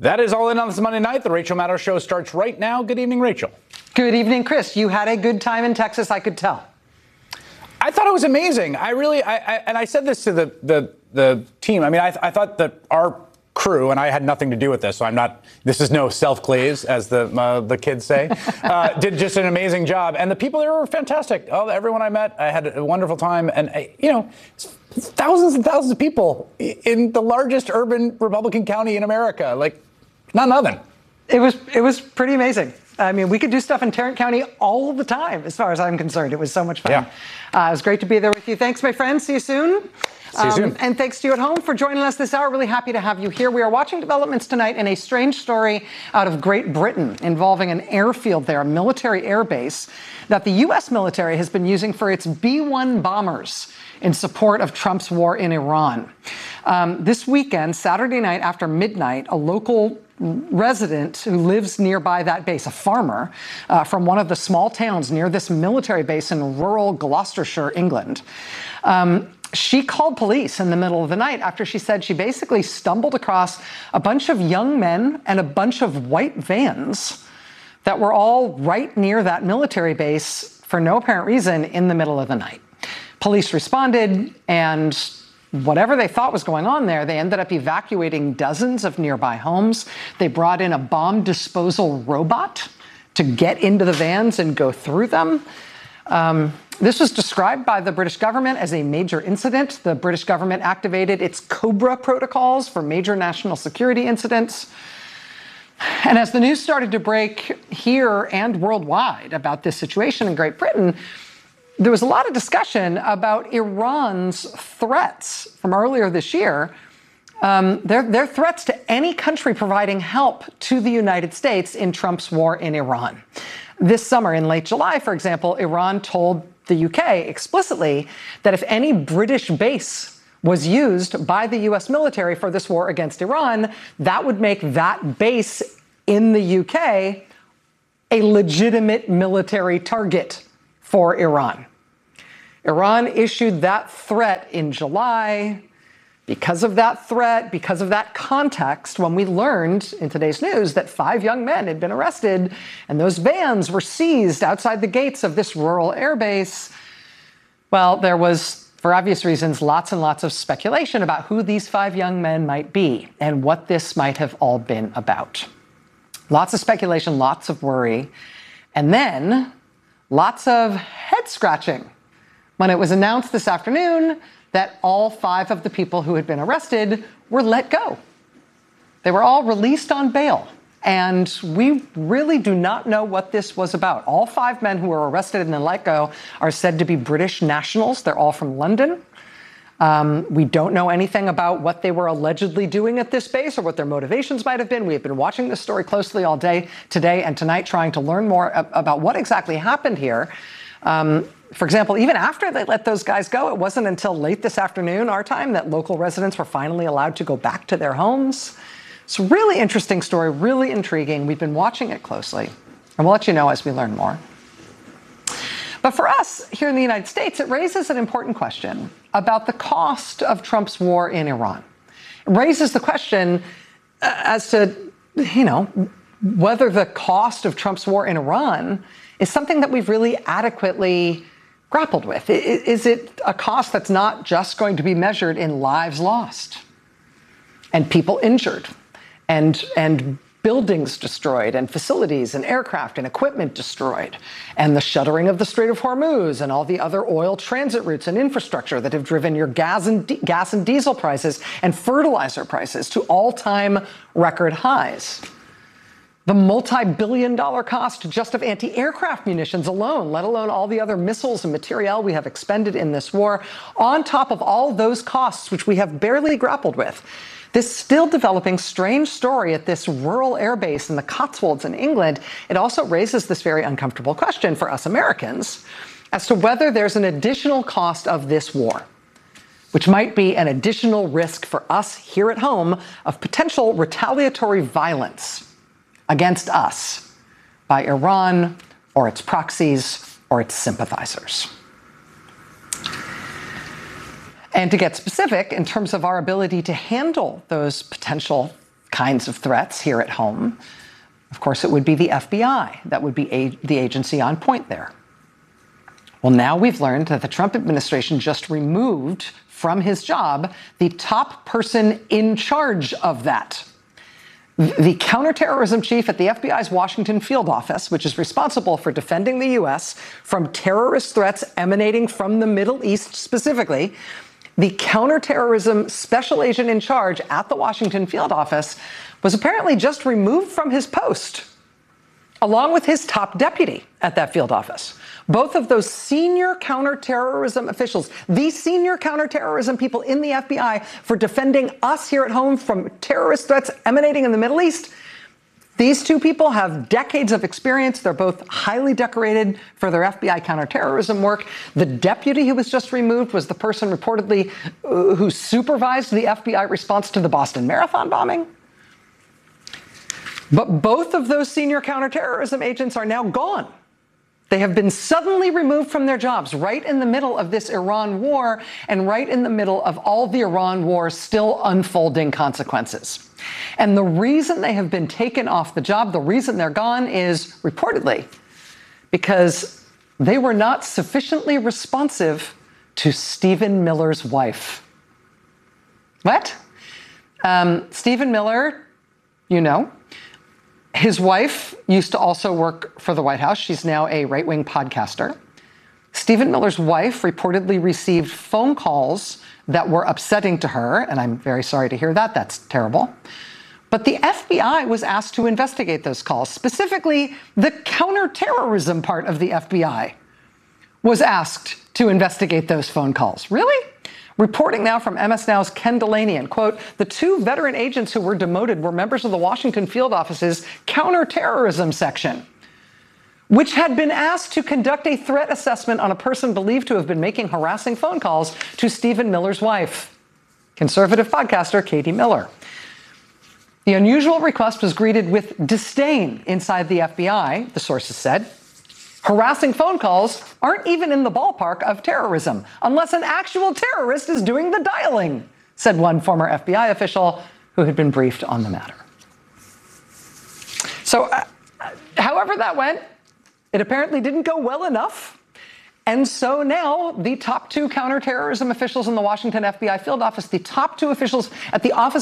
That is all in on this Monday night. The Rachel Maddow Show starts right now. Good evening, Rachel. Good evening, Chris. You had a good time in Texas, I could tell. I thought it was amazing. I said this to the team. I mean, I thought that our crew, and I had nothing to do with this, so this is no self-claze, as the kids say, did just an amazing job. And the people there were fantastic. Everyone I met, I had a wonderful time. And, thousands and thousands of people in the largest urban Republican county in America. Like, not nothing. It was pretty amazing. I mean, we could do stuff in Tarrant County all the time, as far as I'm concerned. It was so much fun. Yeah. It was great to be there with you. Thanks, my friend. See you soon. See you soon. And thanks to you at home for joining us this hour. Really happy to have you here. We are watching developments tonight in a strange story out of Great Britain involving an airfield there, a military air base that the U.S. military has been using for its B-1 bombers in support of Trump's war in Iran. This weekend, Saturday night after midnight, a local resident who lives nearby that base, a farmer from one of the small towns near this military base in rural Gloucestershire, England, she called police in the middle of the night after she said she basically stumbled across a bunch of young men and a bunch of white vans that were all right near that military base for no apparent reason in the middle of the night. Police responded, and whatever they thought was going on there, they ended up evacuating dozens of nearby homes. They brought in a bomb disposal robot to get into the vans and go through them. This was described by the British government as a major incident. The British government activated its COBRA protocols for major national security incidents. And as the news started to break here and worldwide about this situation in Great Britain, there was a lot of discussion about Iran's threats from earlier this year, their threats to any country providing help to the United States in Trump's war in Iran. This summer, in late July, for example, Iran told the UK explicitly that if any British base was used by the US military for this war against Iran, that would make that base in the UK a legitimate military target for Iran. Iran issued that threat in July. Because of that threat, because of that context, when we learned in today's news that 5 young men had been arrested and those vans were seized outside the gates of this rural airbase, well, there was, for obvious reasons, lots and lots of speculation about who these 5 young men might be and what this might have all been about. Lots of speculation, lots of worry, and then lots of head scratching when it was announced this afternoon that all 5 of the people who had been arrested were let go. They were all released on bail. And we really do not know what this was about. All 5 men who were arrested and then let go are said to be British nationals. They're all from London. We don't know anything about what they were allegedly doing at this base or what their motivations might have been. We have been watching this story closely all day, today and tonight, trying to learn more about what exactly happened here. For example, even after they let those guys go, it wasn't until late this afternoon, our time, that local residents were finally allowed to go back to their homes. It's a really interesting story, really intriguing. We've been watching it closely, and we'll let you know as we learn more. But for us here in the United States, it raises an important question about the cost of Trump's war in Iran. It raises the question as to, whether the cost of Trump's war in Iran is something that we've really adequately grappled with. Is it a cost that's not just going to be measured in lives lost and people injured and buildings destroyed and facilities and aircraft and equipment destroyed and the shuttering of the Strait of Hormuz and all the other oil transit routes and infrastructure that have driven your gas and diesel prices and fertilizer prices to all-time record highs? The multi-billion-dollar cost just of anti-aircraft munitions alone, let alone all the other missiles and materiel we have expended in this war, on top of all those costs which we have barely grappled with. This still developing strange story at this rural airbase in the Cotswolds in England, it also raises this very uncomfortable question for us Americans as to whether there's an additional cost of this war, which might be an additional risk for us here at home of potential retaliatory violence against us by Iran or its proxies or its sympathizers. And to get specific in terms of our ability to handle those potential kinds of threats here at home, of course, it would be the FBI that would be the agency on point there. Well, now we've learned that the Trump administration just removed from his job the top person in charge of that. The counterterrorism chief at the FBI's Washington field office, which is responsible for defending the U.S. from terrorist threats emanating from the Middle East specifically, the counterterrorism special agent in charge at the Washington field office was apparently just removed from his post, along with his top deputy at that field office. Both of those senior counterterrorism officials, the senior counterterrorism people in the FBI for defending us here at home from terrorist threats emanating in the Middle East, these two people have decades of experience. They're both highly decorated for their FBI counterterrorism work. The deputy who was just removed was the person reportedly who supervised the FBI response to the Boston Marathon bombing. But both of those senior counterterrorism agents are now gone. They have been suddenly removed from their jobs right in the middle of this Iran war and right in the middle of all the Iran war's still unfolding consequences. And the reason they have been taken off the job, the reason they're gone is reportedly because they were not sufficiently responsive to Stephen Miller's wife. What? Stephen Miller, you know. His wife used to also work for the White House. She's now a right-wing podcaster. Stephen Miller's wife reportedly received phone calls that were upsetting to her, and I'm very sorry to hear that. That's terrible. But the FBI was asked to investigate those calls. Specifically, the counterterrorism part of the FBI was asked to investigate those phone calls. Really? Reporting now from MS Now's Ken Delaney, and quote, the two veteran agents who were demoted were members of the Washington field office's counterterrorism section, which had been asked to conduct a threat assessment on a person believed to have been making harassing phone calls to Stephen Miller's wife, conservative podcaster Katie Miller. The unusual request was greeted with disdain inside the FBI, the sources said. Harassing phone calls aren't even in the ballpark of terrorism, unless an actual terrorist is doing the dialing, said one former FBI official who had been briefed on the matter. So, however that went, it apparently didn't go well enough. And so now the top two counterterrorism officials in the Washington FBI field office, the top two officials at the Office